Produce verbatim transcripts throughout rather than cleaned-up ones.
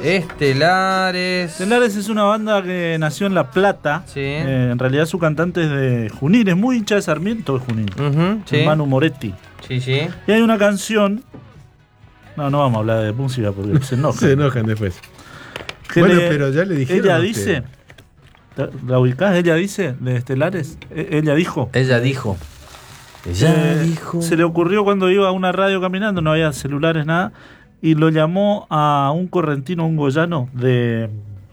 Estelares. Estelares es una banda que nació en La Plata. Sí. Eh, en realidad su cantante es de Junín, es muy hincha de Sarmiento de Junín. Uh-huh, sí. Manu Moretti. Sí, sí. Y hay una canción. No, no vamos a hablar de música porque se enojan. Se enojan después. Que bueno, le, pero ya le dijeron. Ella que... dice. ¿La ubicás? Ella dice de Estelares. Ella dijo. Ella dijo. Ella eh, dijo. Se le ocurrió cuando iba a una radio caminando, no había celulares, nada. Y lo llamó a un correntino, un goyano de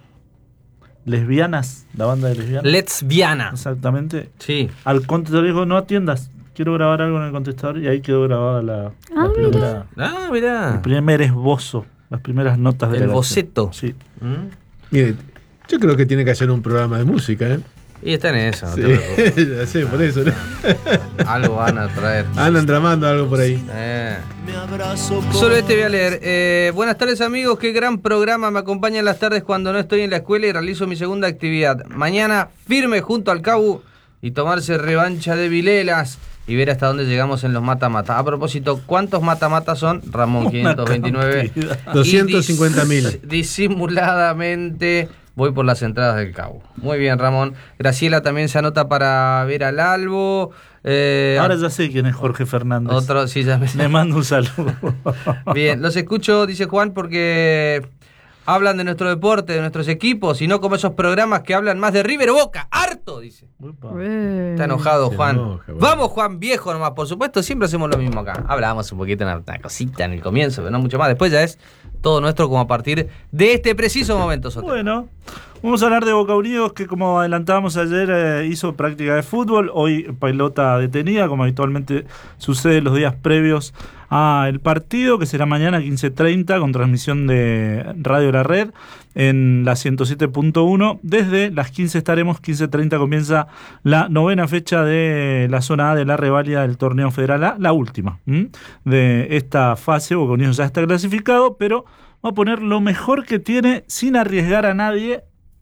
Lesbianas, la banda de Lesbianas. Lesbiana. Exactamente. Sí. Al contestador dijo, no atiendas, quiero grabar algo en el contestador. Y ahí quedó grabada la, ah, la primera, ah, mirá. el primer esbozo, las primeras notas de el la boceto. Sí. ¿Mm? Mire, yo creo que tiene que hacer un programa de música, ¿eh? Y están en eso, no sí, te preocupes. ya sé, por eso, ¿no? Algo van a traer. Andan tramando algo por ahí. Eh. Solo este voy a leer. Eh, buenas tardes, amigos. Qué gran programa. Me acompañan las tardes cuando no estoy en la escuela y realizo mi segunda actividad. Mañana, firme junto al Cabu y tomarse revancha de Vilelas y ver hasta dónde llegamos en los mata-mata. A propósito, ¿cuántos mata-mata son? Ramón, quinientos veintinueve. doscientos cincuenta mil. Dis- disimuladamente voy por las entradas del Cabo. Muy bien, Ramón. Graciela también se anota para ver al Albo. Eh, Ahora ya sé quién es Jorge Fernández. Otro, sí, ya me... Le mando un saludo. Bien, los escucho, dice Juan, porque hablan de nuestro deporte, de nuestros equipos, y no como esos programas que hablan más de River o Boca. ¡Harto! Dice. Eh. Está enojado, Se Juan. enoja, bueno. Vamos, Juan, viejo nomás. Por supuesto, siempre hacemos lo mismo acá. Hablábamos un poquito, una, una cosita en el comienzo, pero no mucho más. Después ya es todo nuestro como a partir de este preciso momento, Sotelo. Bueno, vamos a hablar de Boca Unidos, que como adelantábamos ayer, eh, hizo práctica de fútbol. Hoy pelota detenida, como habitualmente sucede los días previos al partido, que será mañana quince treinta, con transmisión de Radio La Red en la ciento siete punto uno. Desde las quince estaremos, quince treinta comienza la novena fecha de la zona A de la reválida del torneo federal A, la última ¿m? de esta fase. Boca Unidos ya está clasificado, pero va a poner lo mejor que tiene sin arriesgar a nadie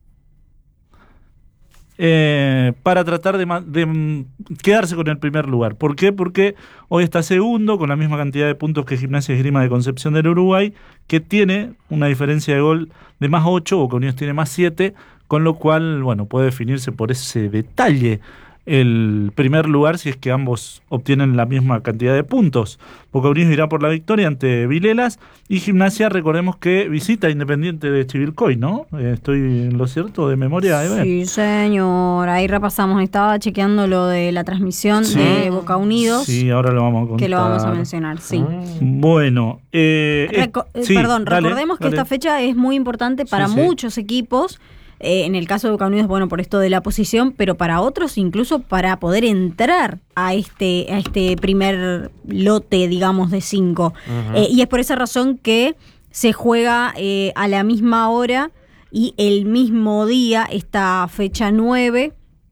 eh, para tratar de, de quedarse con el primer lugar. ¿Por qué? Porque hoy está segundo con la misma cantidad de puntos que Gimnasia y Esgrima de Concepción del Uruguay, que tiene una diferencia de gol de más ocho, Boca Unidos tiene más siete, con lo cual, bueno, puede definirse por ese detalle el primer lugar si es que ambos obtienen la misma cantidad de puntos. Boca Unidos irá por la victoria ante Vilelas y Gimnasia, recordemos que visita a Independiente de Chivilcoy, ¿no? Eh, ¿Estoy en lo cierto de memoria? Eve? Sí, señor. Ahí repasamos. Estaba chequeando lo de la transmisión Sí. de Boca Unidos. Sí, ahora lo vamos a contar. Que lo vamos a mencionar, sí. Bueno, eh, Reco- eh, sí, perdón, dale, recordemos que dale. esta fecha es muy importante para Sí, sí. muchos equipos. Eh, en el caso de Boca Unidos, bueno, por esto de la posición, pero para otros incluso para poder entrar a este, a este primer lote, digamos, de cinco. Ujú. Eh, y es por esa razón que se juega eh, a la misma hora y el mismo día esta fecha nueve.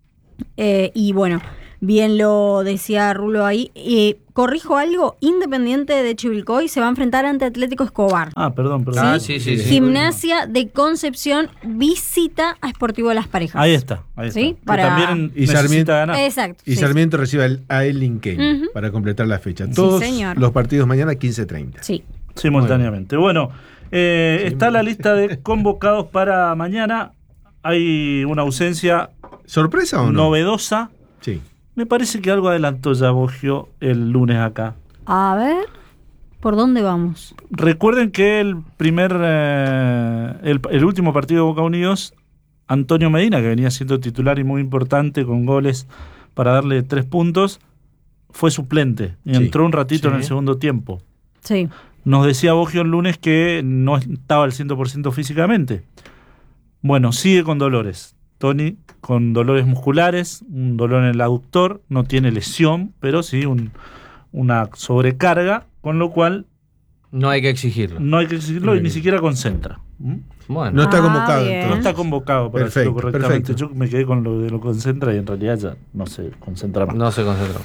Eh, y bueno, bien lo decía Rulo ahí. Eh, corrijo algo, Independiente de Chivilcoy se va a enfrentar ante Atlético Escobar. Ah, perdón, perdón. Ah, sí, sí, sí. Gimnasia de Concepción visita a Sportivo Las Parejas. Ahí está, ahí está. Sí, Que para- también Y necesita Sarmiento- ganar. Exacto. Y sí, Sarmiento recibe al- a El Linqueño Ujú. para completar la fecha. Sí, Todos señor. los partidos mañana quince treinta. Sí. Simultáneamente. Bueno, eh, Sí, está muy la bien. lista de convocados para mañana. Hay una ausencia ¿Sorpresa o no? novedosa. Sí. Me parece que algo adelantó ya Bogio el lunes acá. A ver, ¿por dónde vamos? Recuerden que el primer, eh, el, el último partido de Boca Unidos, Antonio Medina, que venía siendo titular y muy importante con goles para darle tres puntos, fue suplente y Sí, entró un ratito sí. en el segundo tiempo. Sí. Nos decía Bogio el lunes que no estaba al cien por ciento físicamente. Bueno, sigue con dolores. Tony con dolores musculares, un dolor en el aductor, no tiene lesión, pero sí un, una sobrecarga, con lo cual No hay que exigirlo. no hay que exigirlo y ni siquiera concentra. ¿Mm? Bueno. No está Ah, convocado bien. No entonces. está convocado para Perfecto, decirlo correctamente. perfecto. Yo me quedé con lo de lo concentra y en realidad ya no se concentra más. No se concentró.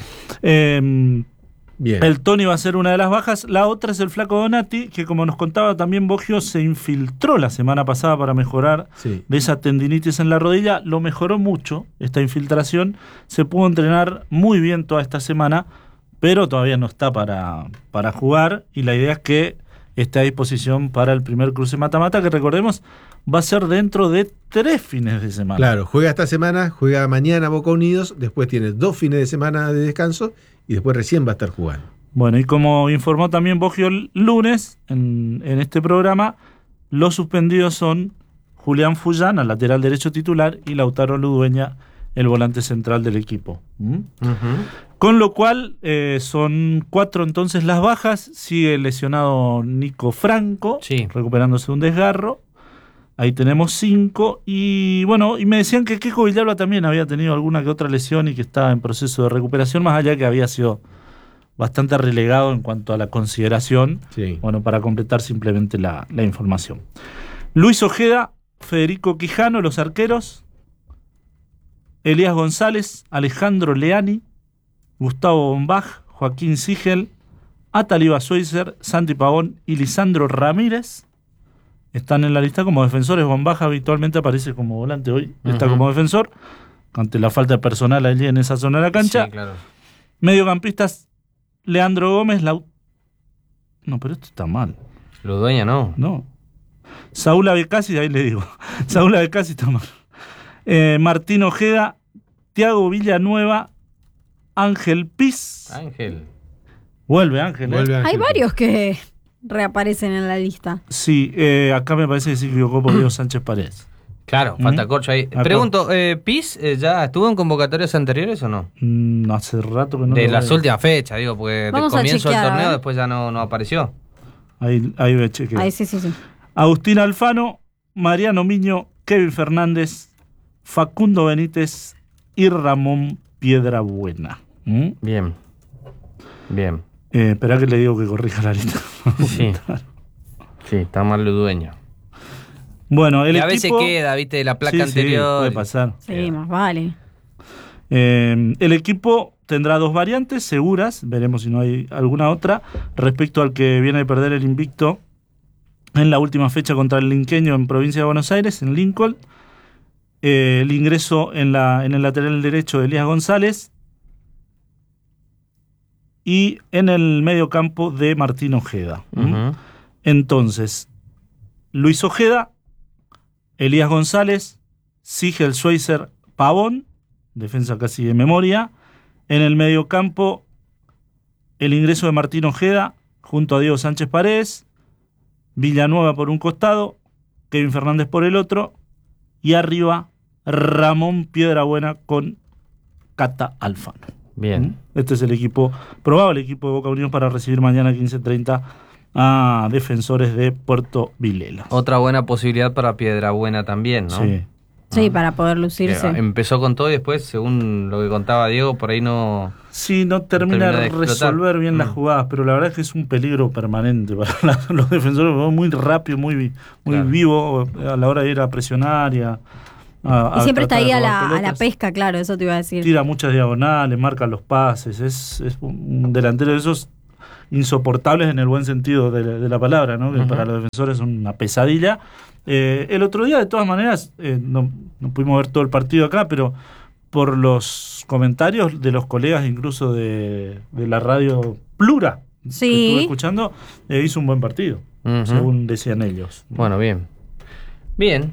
Eh, Bien. El Tony va a ser una de las bajas. La otra es el Flaco Donati, que como nos contaba también Bogio, se infiltró la semana pasada para mejorar Sí. de esa tendinitis en la rodilla. Lo mejoró mucho esta infiltración. Se pudo entrenar muy bien toda esta semana, pero todavía no está para, para jugar. Y la idea es que esté a disposición para el primer cruce mata-mata, que recordemos va a ser dentro de tres fines de semana. Claro, juega esta semana, juega mañana Boca Unidos, después tiene dos fines de semana de descanso y después recién va a estar jugando. Bueno, y como informó también Boggio el lunes en, en este programa, los suspendidos son Julián Fullán, al lateral derecho titular, y Lautaro Ludueña, el volante central del equipo. ¿Mm? Uh-huh. Con lo cual, eh, son cuatro entonces las bajas. Sigue lesionado Nico Franco, sí, recuperándose de un desgarro. Ahí tenemos cinco. Y bueno, y me decían que Keiko Villalba también había tenido alguna que otra lesión y que estaba en proceso de recuperación, más allá que había sido bastante relegado en cuanto a la consideración. Sí. Bueno, para completar simplemente la, la información. Luis Ojeda, Federico Quijano, los arqueros. Elías González, Alejandro Leani, Gustavo Bombach, Joaquín Sigel, Ataliba Schweitzer, Santi Pavón y Lisandro Ramírez están en la lista como defensores. Bombach habitualmente aparece como volante, hoy está uh-huh. como defensor, ante la falta de personal allí en esa zona de la cancha. Sí, claro. Mediocampistas, Leandro Gómez, Lau... No, pero esto está mal. Ludueña no. No. Saúl Abecasi, ahí le digo. Saúl Abecasi está mal. Eh, Martín Ojeda, Tiago Villanueva, Ángel Piz. Ángel. Vuelve Ángel. Vuelve ¿eh? Ángel. Hay varios que reaparecen en la lista. Sí, eh, acá me parece que se equivocó por Diego Sánchez Paredes. Claro, falta corcho ahí. Acá. Pregunto, eh, ¿Piz eh, ya estuvo en convocatorias anteriores o no? Mm, hace rato que no. De lo las veo. últimas fechas, digo, porque de Vamos a comienzo del chequear, torneo ¿eh? después ya no, no apareció. Ahí, ahí ve, chequeo. Ahí sí, sí, sí. Agustín Alfano, Mariano Miño, Kevin Fernández, Facundo Benítez y Ramón Piedrabuena. ¿Mm? Bien. Bien. Eh, espera que le digo que corrija la lista. Sí. Sí, está mal Ludueña. Bueno, el y a equipo... veces queda, viste, la placa Sí, anterior. Sí, puede pasar. Sí, más vale. Eh, el equipo tendrá dos variantes seguras, veremos si no hay alguna otra, respecto al que viene de perder el invicto en la última fecha contra el Linqueño en Provincia de Buenos Aires, en Lincoln. Eh, el ingreso en, la, en el lateral derecho de Elías González y en el medio campo de Martín Ojeda. Uh-huh. Entonces, Luis Ojeda, Elías González, Sigel Schweitzer, Pavón, defensa casi de memoria. En el medio campo, el ingreso de Martín Ojeda junto a Diego Sánchez Paredes, Villanueva por un costado, Kevin Fernández por el otro, y arriba Ramón Piedrabuena con Cata Alfano. Bien. Este es el equipo, probable equipo de Boca Unidos para recibir mañana quince treinta a Defensores de Puerto Vilela. Otra buena posibilidad para Piedrabuena también, ¿no? Sí. Sí, para poder lucirse. Que empezó con todo y después, según lo que contaba Diego, por ahí no... Sí, no termina termina de de explotar. resolver bien Mm. las jugadas, pero la verdad es que es un peligro permanente para la- los defensores, muy rápido, muy, vi- muy Claro. vivo a la hora de ir a presionar y a... a- Y a siempre está tratar ahí de a robar la, a la pelotas. pesca, claro, eso te iba a decir. Tira muchas diagonales, marca los pases, es, es un delantero de esos insoportables en el buen sentido de, la- de la palabra, ¿no? Que Ujú. para los defensores es una pesadilla. Eh, el otro día, de todas maneras, eh, no, no pudimos ver todo el partido acá, pero por los comentarios de los colegas incluso de, de la radio Plura, Sí. que estuve escuchando, eh, hizo un buen partido, Ujú. según decían ellos. Bueno, bien. Bien.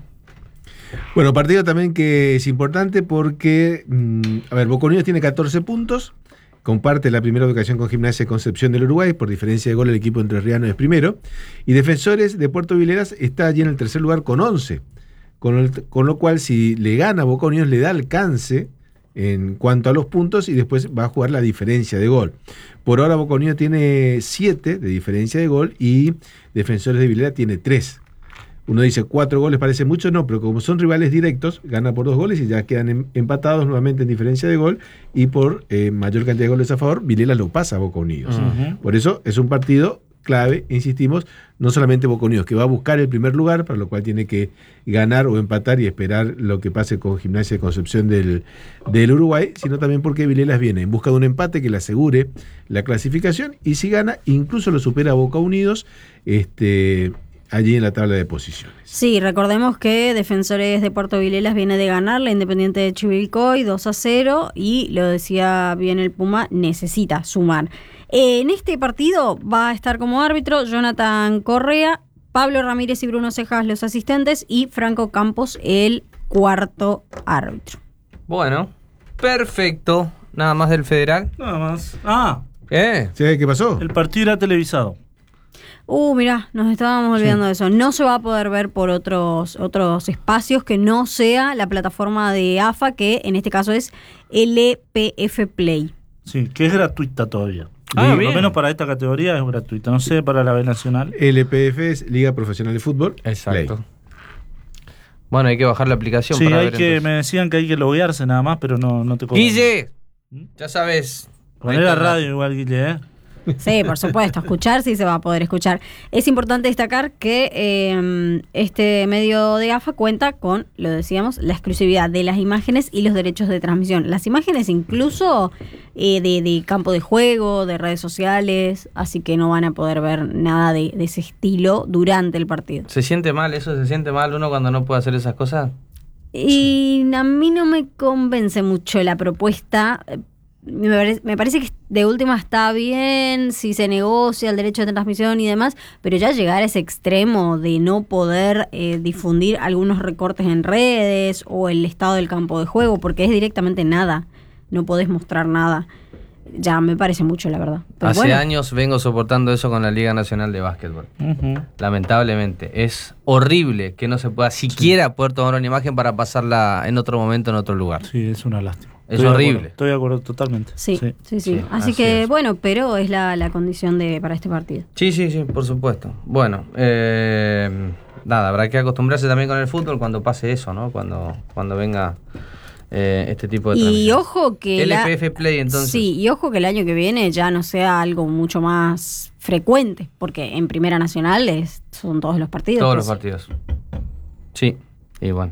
Bueno, partido también que es importante porque, mm, a ver, Boca Unidos tiene catorce puntos, comparte la primera ubicación con Gimnasia de Concepción del Uruguay, por diferencia de gol el equipo entrerriano es primero, y Defensores de Puerto Vileras está allí en el tercer lugar con once, con, el- con lo cual si le gana Boca Unidos le da alcance en cuanto a los puntos y después va a jugar la diferencia de gol. Por ahora Boca Unidos tiene siete de diferencia de gol y Defensores de Vileras tiene tres. Uno dice cuatro goles parece mucho, no, pero como son rivales directos, gana por dos goles y ya quedan em- empatados nuevamente en diferencia de gol y por eh, mayor cantidad de goles a favor, Vilela lo pasa a Boca Unidos. Ujú. Por eso es un partido clave, insistimos, no solamente Boca Unidos, que va a buscar el primer lugar, para lo cual tiene que ganar o empatar y esperar lo que pase con Gimnasia de Concepción del, del Uruguay, sino también porque Vilelas viene en busca de un empate que le asegure la clasificación y si gana, incluso lo supera a Boca Unidos, este... allí en la tabla de posiciones. Sí, recordemos que Defensores de Puerto Vilelas viene de ganar la Independiente de Chivilcoy dos a cero y lo decía bien el Puma, necesita sumar. Eh, en este partido va a estar como árbitro Jonathan Correa, Pablo Ramírez y Bruno Cejas los asistentes y Franco Campos el cuarto árbitro. Bueno, perfecto. Nada más del Federal. Nada más. Ah, ¿Eh? ¿Sí? ¿Qué pasó? el partido era televisado. Uh, mirá, nos estábamos olvidando sí. de eso. No se va a poder ver por otros, otros espacios que no sea la plataforma de A F A, que en este caso es L P F Play. Sí, que es gratuita todavía. Ah, por bien. lo menos para esta categoría es gratuita. No sé, para la B Nacional. L P F es Liga Profesional de Fútbol. Exacto. Play. Bueno, hay que bajar la aplicación Sí, para hay ver que, entonces. me decían que hay que loguearse nada más, pero no, no te cobran. Guille, ya sabes. Poner la radio igual, Guille, ¿eh? Sí, por supuesto, escuchar sí se va a poder escuchar. Es importante destacar que eh, este medio de A F A cuenta con, lo decíamos, la exclusividad de las imágenes y los derechos de transmisión. Las imágenes incluso eh, de, de campo de juego, de redes sociales, así que no van a poder ver nada de, de ese estilo durante el partido. ¿Se siente mal eso? ¿Se siente mal uno cuando no puede hacer esas cosas? Y a mí no me convence mucho la propuesta. Me parece, me parece que de última está bien si se negocia el derecho de transmisión y demás, pero ya llegar a ese extremo de no poder eh, difundir algunos recortes en redes o el estado del campo de juego, porque es directamente nada, no podés mostrar nada, ya me parece mucho, la verdad. Pero Hace bueno, años vengo soportando eso con la Liga Nacional de Básquetbol. Uh-huh. Lamentablemente. Es horrible que no se pueda siquiera poder tomar una imagen para pasarla en otro momento, en otro lugar. Sí, es una lástima. Es Estoy de horrible. acuerdo, estoy de acuerdo totalmente. sí, sí, sí, sí, así, así que es. bueno, pero es la, la condición de para este partido. Sí, sí, sí, por supuesto. Bueno, eh, nada, habrá que acostumbrarse también con el fútbol cuando pase eso, ¿no? Cuando, cuando venga eh, este tipo de Y transmisión. ojo que L la- P F Play, entonces. Sí, y ojo que el año que viene ya no sea algo mucho más frecuente, porque en Primera Nacional es, son todos los partidos. Todos pues. los partidos. Sí, y bueno.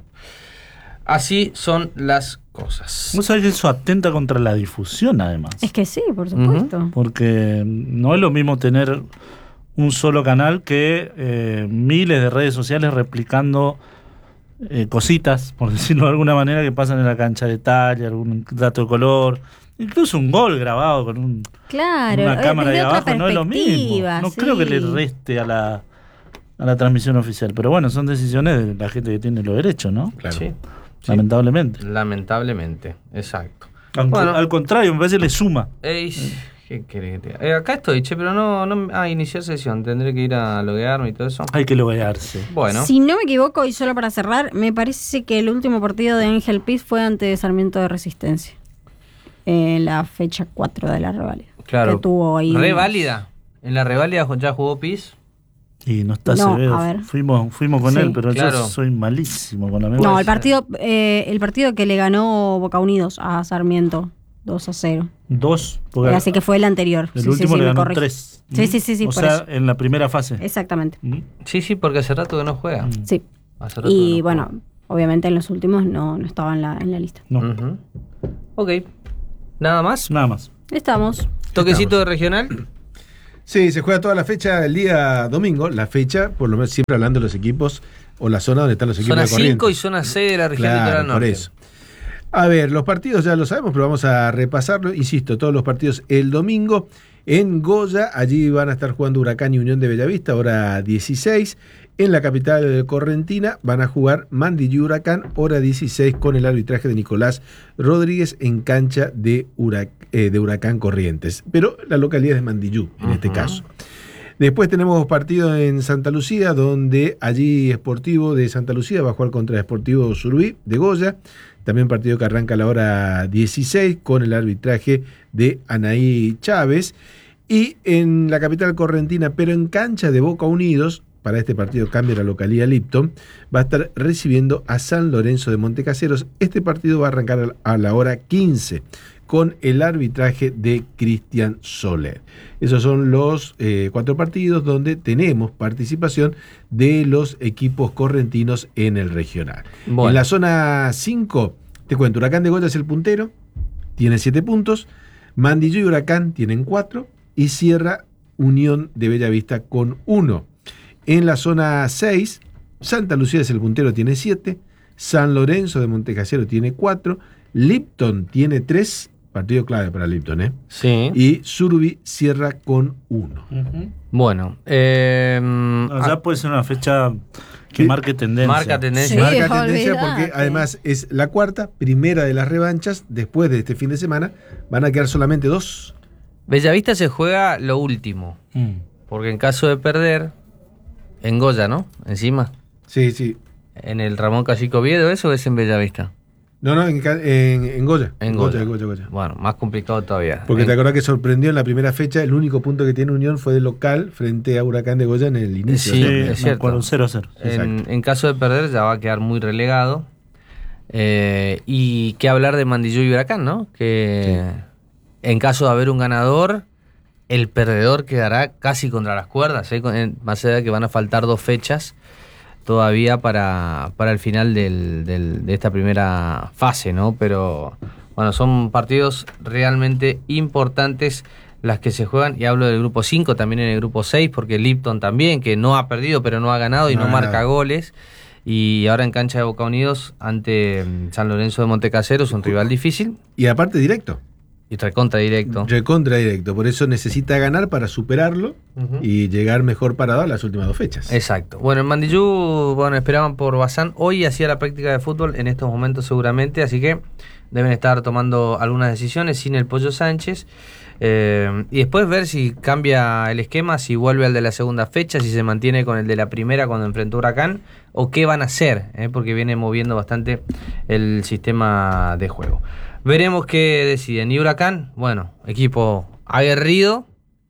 Así son las cosas. Vos sabés que eso atenta contra la difusión, además. Es que sí, por supuesto. Porque no es lo mismo tener un solo canal que eh, miles de redes sociales replicando eh, cositas, por decirlo de alguna manera, que pasan en la cancha, detalle, algún dato de color, incluso un gol grabado con un, Claro, una eh, cámara ahí desde otra abajo, no es lo mismo. perspectiva, No sí. creo que le reste a la, a la transmisión oficial, pero bueno, son decisiones de la gente que tiene los derechos, ¿no? Claro. Sí, Lamentablemente. lamentablemente, exacto. Aunque, Bueno. al contrario, me parece que le suma. Ey, ¿qué querés que te diga? Eh, acá estoy, che, pero no, no. Ah, iniciar sesión. Tendré que ir a loguearme y todo eso. Hay que loguearse. Bueno, Si no me equivoco, y solo para cerrar, me parece que el último partido de Ángel Piz fue ante Sarmiento de Resistencia. En la fecha cuatro de la reválida. claro. Que tuvo ahí. Reválida. En la reválida ya jugó Piz. Y no está No, Acevedo. a ver. Fuimos, fuimos con Sí. él, pero Claro. yo soy malísimo con la No, memoria. el partido, eh, el partido que le ganó Boca Unidos a Sarmiento, dos a cero. Dos. Porque Así que fue el anterior. el Sí, último sí, sí, le me ganó corrijo. tres. Sí, sí, sí, sí, O por sea, eso. en la primera fase. Exactamente. ¿Mm? Sí, sí, porque hace rato que no juega. Mm. Sí. Hace rato que Y no bueno, juega. obviamente en los últimos no, no estaba en la, en la lista. No, Ujú. Ok. ¿Nada más? nada más. Estamos. ¿Toquecito de regional? Sí, se juega toda la fecha el día domingo, la fecha, por lo menos siempre hablando de los equipos o la zona donde están los equipos Zona de Corrientes. cinco y zona seis de la región Claro, litoral por norte. eso. A ver, los partidos ya lo sabemos, pero vamos a repasarlo. Insisto, todos los partidos el domingo en Goya. Allí van a estar jugando Huracán y Unión de Bellavista, hora dieciséis. En la capital correntina van a jugar Mandillú y Huracán, hora dieciséis, con el arbitraje de Nicolás Rodríguez en cancha de, Hurac- eh, de Huracán Corrientes. Pero la localidad es Mandillú, en este Ujú. caso. Después tenemos partido en Santa Lucía, donde allí Sportivo de Santa Lucía va a jugar contra Sportivo Surubí de Goya. También partido que arranca a la hora dieciséis con el arbitraje de Anaí Chávez. Y en la capital correntina, pero en cancha de Boca Unidos, para este partido cambia la localidad Lipton, va a estar recibiendo a San Lorenzo de Montecaseros. Este partido va a arrancar a la hora quince con el arbitraje de Cristian Soler. Esos son los eh, cuatro partidos donde tenemos participación de los equipos correntinos en el regional. Bueno. En la zona cinco, te cuento, Huracán de Goya es el puntero, tiene siete puntos, Mandillú y Huracán tienen cuatro, y cierra Unión de Bellavista con uno. En la zona seis, Santa Lucía es el puntero, tiene siete. San Lorenzo de Montecasero tiene cuatro. Lipton tiene tres. Partido clave para Lipton, ¿eh? Sí. Y Surubí cierra con uno. Uh-huh. Bueno. Eh, no, ya puede ser una fecha que ¿Qué? marque tendencia. Marca tendencia. Sí, Marca tendencia olvidate. porque además es la cuarta, primera de las revanchas. Después de este fin de semana van a quedar solamente dos. Bellavista se juega lo último. Mm. Porque en caso de perder, en Goya, ¿no? Encima. Sí, sí. En el Ramón Cacique Oviedo, ¿eso es en Bellavista? No, no, en, ca- en, en Goya. En Goya. Goya, Goya. Bueno, más complicado todavía. Porque en, te acordás que sorprendió en la primera fecha, el único punto que tiene Unión fue de local frente a Huracán de Goya en el inicio. Sí, Sí, del es torneo. me cierto. acuerdo, cero a cero. en, en caso de perder ya va a quedar muy relegado. Eh, y qué hablar de Mandillú y Huracán, ¿no? Que en caso de haber un ganador, el perdedor quedará casi contra las cuerdas, ¿eh? Con- en- más allá de que van a faltar dos fechas todavía para, para el final del, del- de esta primera fase, ¿no? Pero bueno, son partidos realmente importantes las que se juegan, y hablo del grupo cinco, también en el grupo seis, porque Lipton también, que no ha perdido pero no ha ganado y No no, ha marca ganado. goles, y ahora en cancha de Boca Unidos ante mm, San Lorenzo de Montecasero, es un rival difícil Y aparte directo. y recontra directo. Recontra directo. Por eso necesita ganar para superarlo Ujú. y llegar mejor parado a las últimas dos fechas. Exacto. Bueno, en Mandillú, bueno, esperaban por Bazán. Hoy hacía la práctica de fútbol en estos momentos seguramente, así que deben estar tomando algunas decisiones sin el Pollo Sánchez. Eh, y después ver si cambia el esquema, si vuelve al de la segunda fecha, si se mantiene con el de la primera cuando enfrentó Huracán, o qué van a hacer, eh, porque viene moviendo bastante el sistema de juego. Veremos qué deciden. Y Huracán, bueno, equipo aguerrido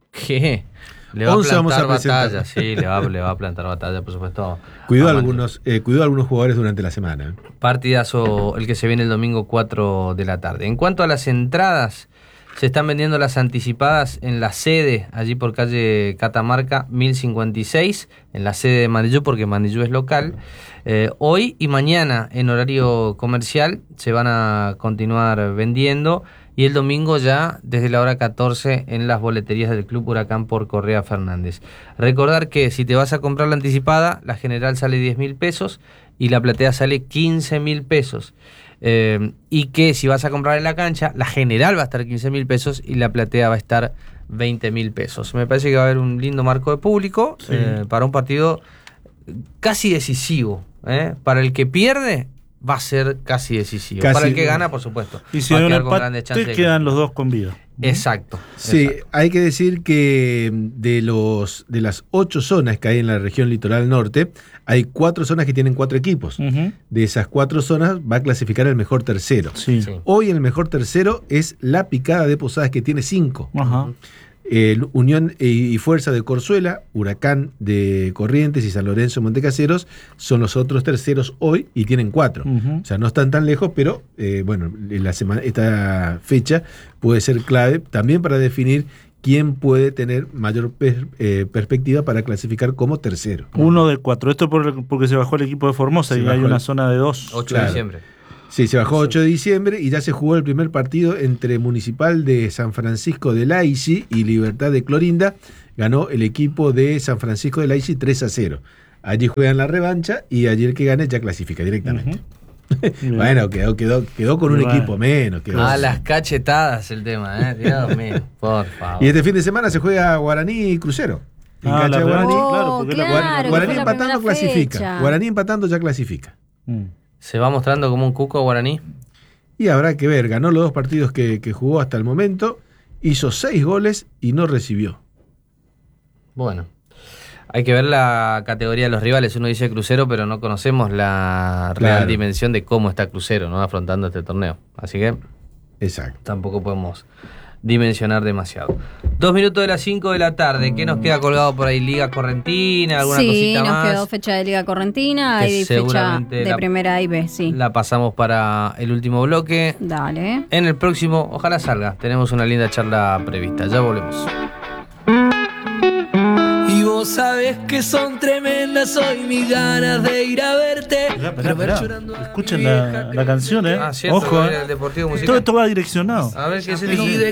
que le va a once vamos plantar a presentar. batalla. Sí, le va, le va a plantar batalla, por supuesto. Cuidó a a Mandillú. algunos, eh, cuidó a algunos jugadores durante la semana. ¿eh? Partidazo el que se viene el domingo cuatro de la tarde. En cuanto a las entradas, se están vendiendo las anticipadas en la sede, allí por calle Catamarca mil cincuenta y seis, en la sede de Mandillú, porque Mandillú es local. Eh, hoy y mañana en horario comercial se van a continuar vendiendo, y el domingo ya desde la hora catorce en las boleterías del Club Huracán por Correa Fernández. Recordar que si te vas a comprar la anticipada, la general sale diez mil pesos y la platea sale quince mil pesos. Eh, y que si vas a comprar en la cancha, la general va a estar quince mil pesos y la platea va a estar veinte mil pesos. Me parece que va a haber un lindo marco de público, Sí. eh, para un partido casi decisivo. ¿eh? Para el que pierde, va a ser casi decisivo. Casi. Para el que gana, por supuesto. Y si va a hay un quedar con grandes chances empate, de quedan ganar. los dos con vida. Exacto. Sí, exacto. hay que decir que de los de las ocho zonas que hay en la región litoral norte, hay cuatro zonas que tienen cuatro equipos. Ujú. De esas cuatro zonas va a clasificar el mejor tercero. Sí. Sí. Hoy el mejor tercero es la Picada de Posadas, que tiene cinco. Ajá. Eh, Unión y Fuerza de Corzuela, Huracán de Corrientes y San Lorenzo de Montecaseros son los otros terceros hoy y tienen cuatro. Ujú. O sea, no están tan lejos, pero eh, bueno, la semana, esta fecha puede ser clave también para definir quién puede tener mayor per- eh, perspectiva para clasificar como tercero. Uno de cuatro. Esto por- porque se bajó el equipo de Formosa Se y bajó hay una el- zona de dos. ocho Claro. de diciembre. Sí, se bajó ocho de diciembre y ya se jugó el primer partido entre Municipal de San Francisco de Laici y Libertad de Clorinda. Ganó el equipo de San Francisco de Laici tres a cero. Allí juegan la revancha y allí el que gane ya clasifica directamente. Ujú. Bueno, quedó, quedó, quedó con un Bueno. equipo menos. Quedó. A las cachetadas el tema, ¿eh? Dios mío, por favor. Y este fin de semana se juega Guaraní y Crucero. En Ah, cancha la de revancha, Guaraní. Oh, claro, porque la- claro, Guaraní, que Guaraní fue la empatando primera clasifica. fecha. Guaraní empatando ya clasifica. Mm. Se va mostrando como un cuco guaraní. Y habrá que ver, ganó los dos partidos que, que jugó hasta el momento, hizo seis goles y no recibió. Bueno, hay que ver la categoría de los rivales. Uno dice Crucero, pero no conocemos la real Claro. dimensión de cómo está Crucero, ¿no? Afrontando este torneo. Así que Exacto. tampoco podemos dimensionar demasiado. Dos minutos de las cinco de la tarde. ¿Qué nos queda colgado por ahí? Liga Correntina, alguna Sí, cosita nos más. quedó fecha de Liga Correntina, Que hay fecha seguramente de la- primera A y B, sí. La pasamos para el último bloque. Dale. En el próximo, ojalá salga. Tenemos una linda charla prevista. Ya volvemos. Y vos sabés que son tremendas hoy mis ganas de ir a verte. Esperá, esperá, Pero ver esperá. llorando a mi Escuchen vieja la, que la canción, ¿eh? Ah, cierto, Ojo, era ¿eh? el Deportivo Todo Musical. esto va direccionado. A ver qué es el Y de